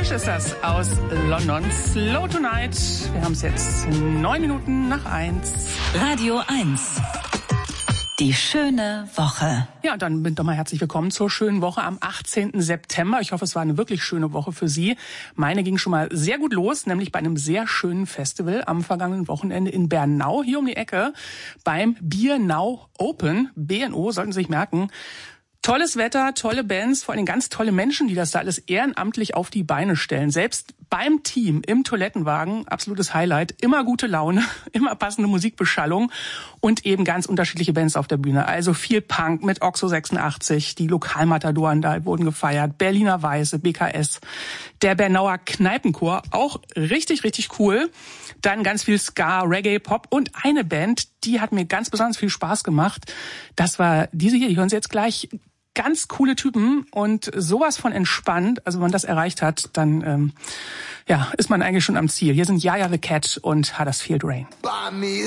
Cash ist das aus London. Slow Tonight. Wir haben es jetzt 9 Minuten nach 1. Radio 1. Die schöne Woche. Ja, dann bin doch mal herzlich willkommen zur schönen Woche am 18. September. Ich hoffe, es war eine wirklich schöne Woche für Sie. Meine ging schon mal sehr gut los, nämlich bei einem sehr schönen Festival am vergangenen Wochenende in Bernau, hier um die Ecke, beim Beer Now Open. BNO, sollten Sie sich merken. Tolles Wetter, tolle Bands, vor allem ganz tolle Menschen, die das da alles ehrenamtlich auf die Beine stellen. Selbst beim Team im Toilettenwagen, absolutes Highlight, immer gute Laune, immer passende Musikbeschallung und eben ganz unterschiedliche Bands auf der Bühne. Also viel Punk mit Oxo 86, die Lokalmatadoren da wurden gefeiert, Berliner Weiße, BKS, der Bernauer Kneipenchor, auch richtig, richtig cool. Dann ganz viel Ska, Reggae, Pop und eine Band, die hat mir ganz besonders viel Spaß gemacht. Das war diese hier, die hören Sie jetzt gleich. Ganz coole Typen und sowas von entspannt. Also wenn man das erreicht hat, dann ist man eigentlich schon am Ziel. Hier sind Yaya the Cat und Huddersfield Rain.